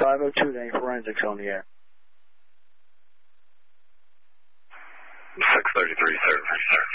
502, any forensics on the air? 633, sir.